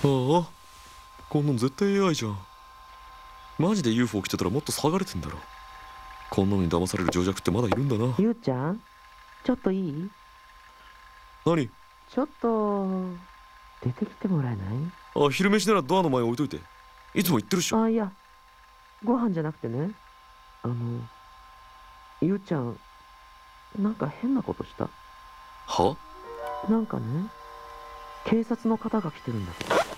あ、こんなん絶対 AI じゃん。マジで UFO 来てたらもっと騒がれてんだろ。こんなのに騙される情弱ってまだいるんだな。 ゆうちゃん、ちょっといい？ 何？ ちょっと出てきてもらえない？ あ、昼飯ならドアの前置いといて。いつも言ってるっしょ。 あ、いや、ご飯じゃなくてね、ゆうちゃん、なんか変なことした？ は？ なんかね、警察の方が来てるんだけど。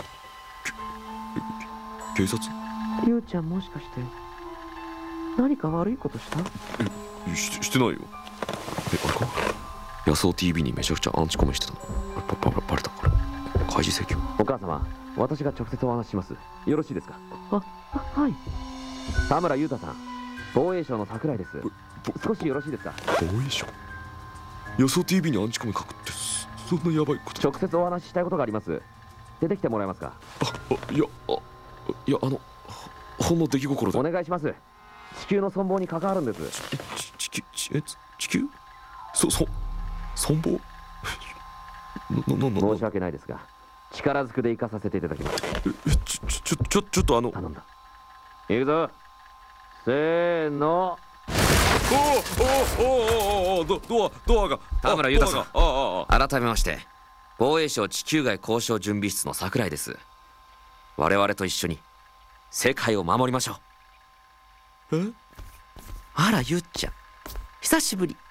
警察？ ゆうちゃん、もしかして何か悪いことした？ してないよ。あれか？ヤスオ TV にめちゃくちゃアンチコメしてたの。バレたから開示請求。 お母様、私が直接お話しします。よろしいですか？ はい。 田村裕太さん、防衛省の櫻井です。少しよろしいですか？ 防衛省？ヤスオ TV にアンチコメ書くってそんなヤバいこと？ 直接お話ししたいことがあります。出てきてもらえますか？ いや、ほんの出来心で。 お願いします。地球の存亡に関わるんです。 地球？存亡？ 申し訳ないですが、力ずくで行かさせていただきます。 ちょっと頼んだ。行くぞ。せーの。 ドアが。 田村裕太さん、改めまして防衛省地球外交渉準備室の櫻井です。我々と一緒に世界を守りましょう。 え？ あら、ゆっちゃん、久しぶり。